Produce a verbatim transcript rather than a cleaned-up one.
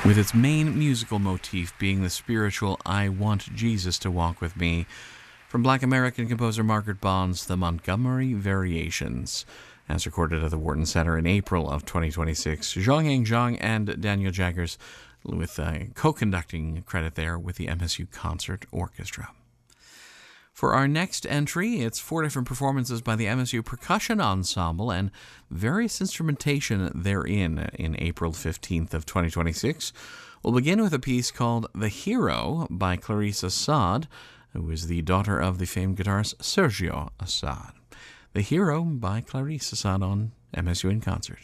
with its main musical motif being the spiritual "I Want Jesus to Walk With Me" from Black American composer Margaret Bond's The Montgomery Variations, as recorded at the Wharton Center in April of twenty twenty-six. Zhongyang Zhang and Daniel Jaggers with a co-conducting credit there with the M S U Concert Orchestra. For our next entry, it's four different performances by the M S U Percussion Ensemble and various instrumentation therein in April fifteenth of twenty twenty-six. We'll begin with a piece called The Hero by Clarice Assad, who is the daughter of the famed guitarist Sergio Assad. The Hero by Clarice Assad on M S U in Concert.